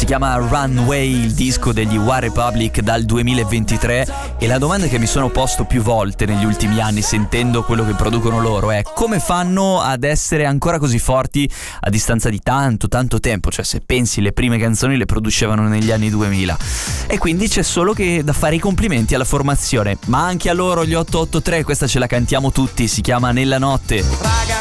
Si chiama Runway, il disco degli One Republic dal 2023, e la domanda che mi sono posto più volte negli ultimi anni sentendo quello che producono loro è: come fanno ad essere ancora così forti a distanza di tanto tempo? Cioè, se pensi, le prime canzoni le producevano negli anni 2000, e quindi c'è solo che da fare i complimenti alla formazione, ma anche a loro, gli 883. Questa ce la cantiamo tutti, si chiama Nella Notte. Raga,